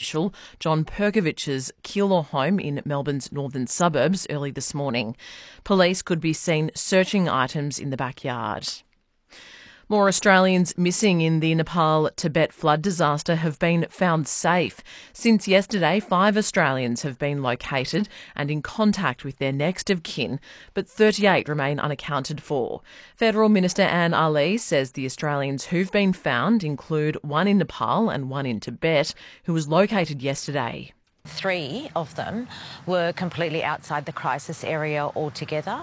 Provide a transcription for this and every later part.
official John Perkovich's Keilor home in Melbourne's northern suburbs early this morning. Police could be seen searching items in the backyard. More Australians missing in the Nepal-Tibet flood disaster have been found safe. Since yesterday, 5 Australians have been located and in contact with their next of kin, but 38 remain unaccounted for. Federal Minister Anne Ali says the Australians who've been found include one in Nepal and one in Tibet, who was located yesterday. 3 of them were completely outside the crisis area altogether.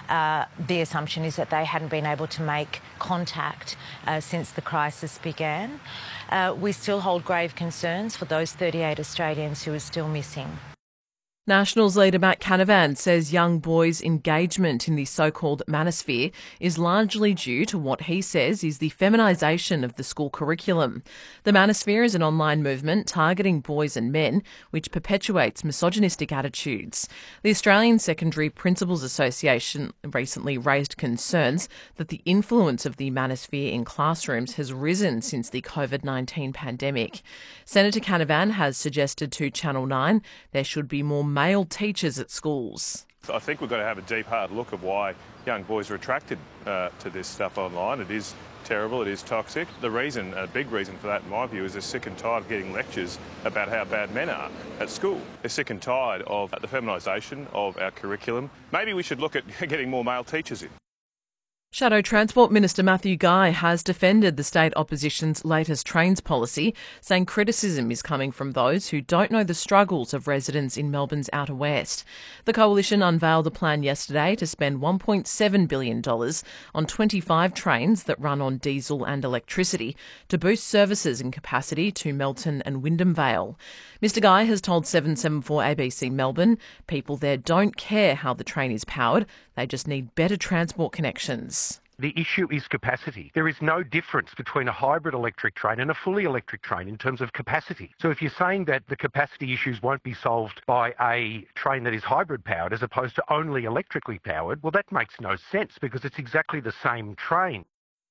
The assumption is that they hadn't been able to make contact since the crisis began. We still hold grave concerns for those 38 Australians who are still missing. Nationals leader Matt Canavan says young boys' engagement in the so-called manosphere is largely due to what he says is the feminisation of the school curriculum. The manosphere is an online movement targeting boys and men, which perpetuates misogynistic attitudes. The Australian Secondary Principals Association recently raised concerns that the influence of the manosphere in classrooms has risen since the COVID-19 pandemic. Senator Canavan has suggested to Channel 9 there should be more male teachers at schools. I think we've got to have a deep, hard look at why young boys are attracted to this stuff online. It is terrible, it is toxic. The reason, a big reason for that in my view, is they're sick and tired of getting lectures about how bad men are at school. They're sick and tired of the feminisation of our curriculum. Maybe we should look at getting more male teachers in. Shadow Transport Minister Matthew Guy has defended the state opposition's latest trains policy, saying criticism is coming from those who don't know the struggles of residents in Melbourne's outer west. The coalition unveiled a plan yesterday to spend $1.7 billion on 25 trains that run on diesel and electricity to boost services and capacity to Melton and Wyndham Vale. Mr Guy has told 774 ABC Melbourne people there don't care how the train is powered, they just need better transport connections. The issue is capacity. There is no difference between a hybrid electric train and a fully electric train in terms of capacity. So if you're saying that the capacity issues won't be solved by a train that is hybrid powered as opposed to only electrically powered, well, that makes no sense because it's exactly the same train.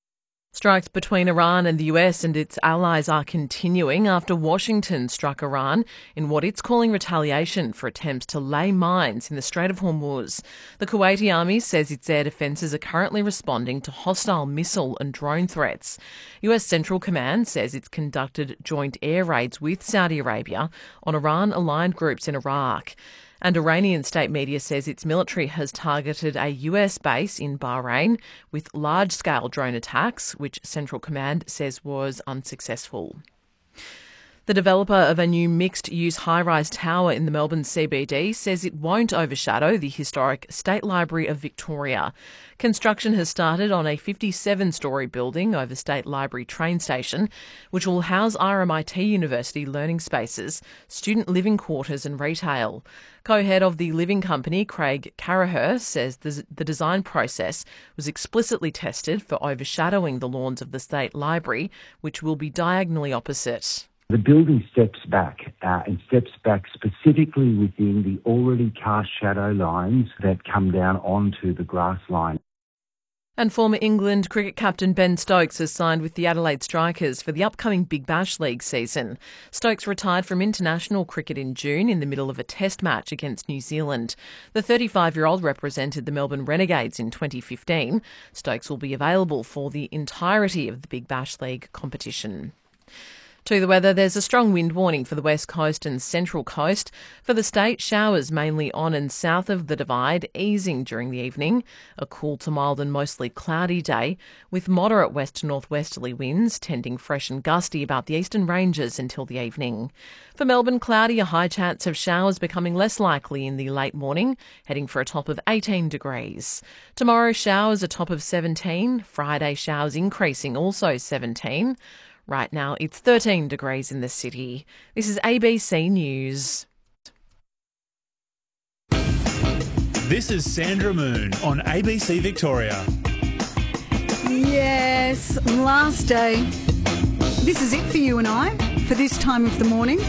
Strikes between Iran and the US and its allies are continuing after Washington struck Iran in what it's calling retaliation for attempts to lay mines in the Strait of Hormuz. The Kuwaiti army says its air defences are currently responding to hostile missile and drone threats. US Central Command says it's conducted joint air raids with Saudi Arabia on Iran-aligned groups in Iraq. And Iranian state media says its military has targeted a US base in Bahrain with large-scale drone attacks, which Central Command says was unsuccessful. The developer of a new mixed-use high-rise tower in the Melbourne CBD says it won't overshadow the historic State Library of Victoria. Construction has started on a 57-storey building over State Library train station, which will house RMIT University learning spaces, student living quarters and retail. Co-head of the living company, Craig Carraher, says the design process was explicitly tested for overshadowing the lawns of the State Library, which will be diagonally opposite. The building steps back and steps back specifically within the already cast shadow lines that come down onto the grass line. And former England cricket captain Ben Stokes has signed with the Adelaide Strikers for the upcoming Big Bash League season. Stokes retired from international cricket in June in the middle of a test match against New Zealand. The 35-year-old represented the Melbourne Renegades in 2015. Stokes will be available for the entirety of the Big Bash League competition. To the weather, there's a strong wind warning for the west coast and central coast. For the state, showers mainly on and south of the Divide, easing during the evening. A cool to mild and mostly cloudy day, with moderate west to northwesterly winds, tending fresh and gusty about the eastern ranges until the evening. For Melbourne, cloudy, a high chance of showers becoming less likely in the late morning, heading for a top of 18 degrees. Tomorrow, showers a top of 17. Friday, showers increasing, also 17. Right now, it's 13 degrees in the city. This is ABC News. This is Sandra Moon on ABC Victoria. Yes, last day. This is it for you and I, for this time of the morning.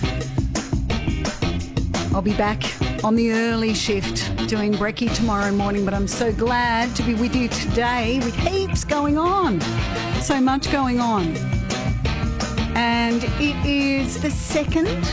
I'll be back on the early shift doing brekkie tomorrow morning, but I'm so glad to be with you today with heaps going on. So much going on. And it is the second